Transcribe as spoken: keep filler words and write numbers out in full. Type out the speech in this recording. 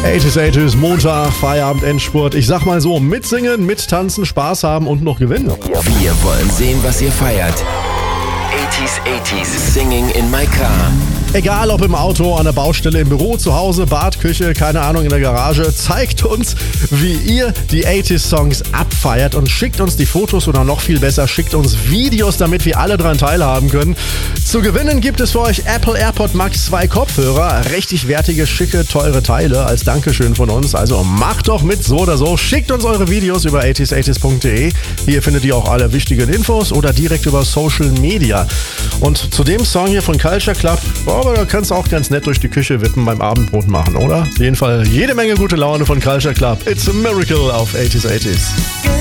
achtziger, achtziger, Montag, Feierabend, Endspurt. Ich sag mal so, mitsingen, mittanzen, Spaß haben und noch gewinnen. Wir wollen sehen, was ihr feiert. achtziger, achtziger, Singing in my car. Egal ob im Auto, an der Baustelle, im Büro, zu Hause, Bad, Küche, keine Ahnung, in der Garage, zeigt uns, wie ihr die achtziger Songs abfeiert und schickt uns die Fotos oder noch viel besser, schickt uns Videos, damit wir alle daran teilhaben können. Zu gewinnen gibt es für euch Apple AirPod Max zwei Kopfhörer, richtig wertige, schicke, teure Teile als Dankeschön von uns. Also macht doch mit, so oder so. Schickt uns eure Videos über achtziger achtziger punkt de. Hier findet ihr auch alle wichtigen Infos oder direkt über Social Media. Und zu dem Song hier von Culture Club, aber da kannst du auch ganz nett durch die Küche wippen beim Abendbrot machen, oder? Auf jeden Fall jede Menge gute Laune von Culture Club. It's a Miracle auf achtziger, achtziger.